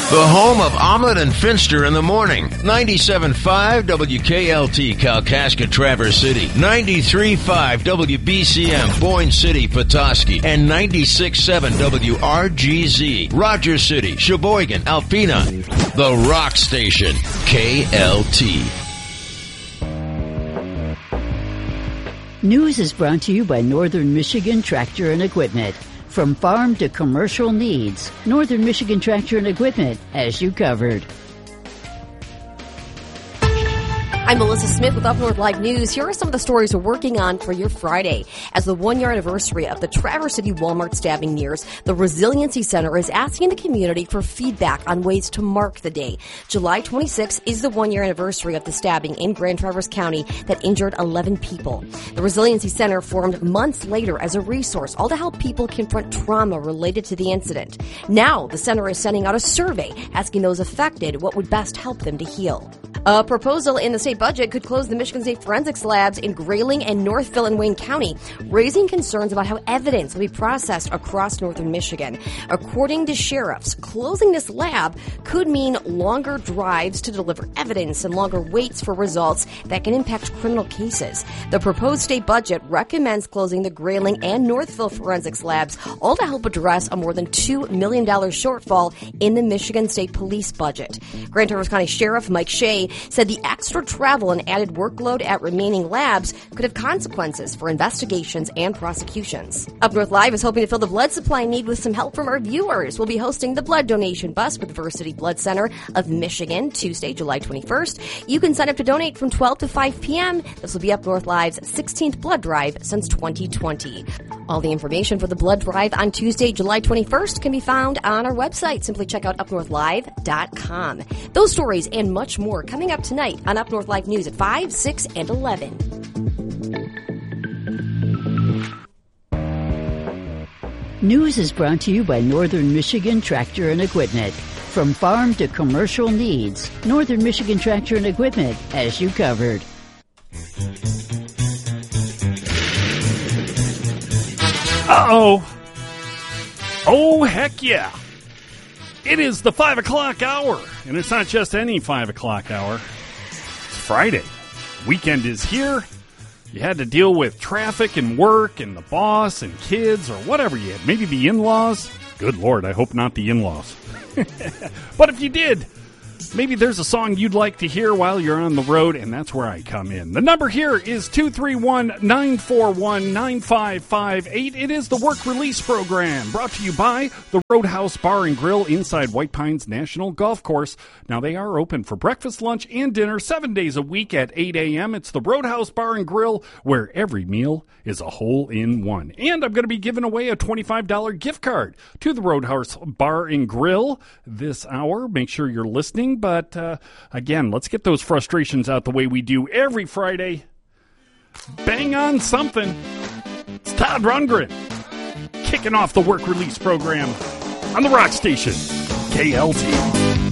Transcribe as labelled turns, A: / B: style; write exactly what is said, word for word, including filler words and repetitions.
A: The home of Omelet and Finster in the morning. ninety-seven point five W K L T, Kalkaska, Traverse City. ninety-three point five W B C M, Boyne City, Petoskey. And ninety-six point seven W R G Z, Rogers City, Sheboygan, Alpena. The Rock Station, K L T.
B: News is brought to you by Northern Michigan Tractor and Equipment. From farm to commercial needs, Northern Michigan Tractor and Equipment has you covered.
C: I'm Melissa Smith with Up North Live News. Here are some of the stories we're working on for your Friday. As the one-year anniversary of the Traverse City Walmart stabbing nears, the Resiliency Center is asking the community for feedback on ways to mark the day. July twenty-sixth is the one-year anniversary of the stabbing in Grand Traverse County that injured eleven people. The Resiliency Center formed months later as a resource, all to help people confront trauma related to the incident. Now, the center is sending out a survey asking those affected what would best help them to heal. A proposal in the state budget could close the Michigan State Forensics Labs in Grayling and Northville and Wayne County, raising concerns about how evidence will be processed across northern Michigan. According to sheriffs, closing this lab could mean longer drives to deliver evidence and longer waits for results that can impact criminal cases. The proposed state budget recommends closing the Grayling and Northville Forensics Labs, all to help address a more than two million dollars shortfall in the Michigan State Police budget. Grand Traverse County Sheriff Mike Shea said the extra travel and added workload at remaining labs could have consequences for investigations and prosecutions. Up North Live is hoping to fill the blood supply need with some help from our viewers. We'll be hosting the blood donation bus with Versity Blood Center of Michigan Tuesday, July twenty-first. You can sign up to donate from twelve to five p.m. This will be Up North Live's sixteenth blood drive since twenty twenty. All the information for the blood drive on Tuesday, July twenty-first can be found on our website. Simply check out up north live dot com. Those stories and much more coming up tonight on Up North Live News at five, six, and eleven.
B: News is brought to you by Northern Michigan Tractor and Equipment. From farm to commercial needs, Northern Michigan Tractor and Equipment has you covered.
D: Uh-oh. Oh, heck yeah. It is the five o'clock hour, and it's not just any five o'clock hour. It's Friday. Weekend is here. You had to deal with traffic and work and the boss and kids or whatever you had. Maybe the in-laws. Good Lord, I hope not the in-laws. But if you did, maybe there's a song you'd like to hear while you're on the road, and that's where I come in. The number here is two three one, nine four one, nine five five eight. It is the Work Release Program, brought to you by the Roadhouse Bar and Grill inside White Pines National Golf Course. Now, they are open for breakfast, lunch, and dinner seven days a week at eight a.m. It's the Roadhouse Bar and Grill, where every meal is a hole-in-one. And I'm going to be giving away a twenty-five dollars gift card to the Roadhouse Bar and Grill this hour. Make sure you're listening. But, uh, again, let's get those frustrations out the way we do every Friday. Bang on something. It's Todd Rundgren kicking off the Work Release Program on the Rock Station, K L T.